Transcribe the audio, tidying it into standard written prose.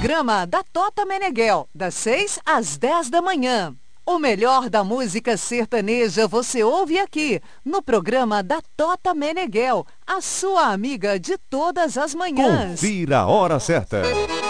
programa da Tota Meneghel, das 6 às 10 da manhã. O melhor da música sertaneja você ouve aqui, no programa da Tota Meneghel, a sua amiga de todas as manhãs. Confira a hora certa.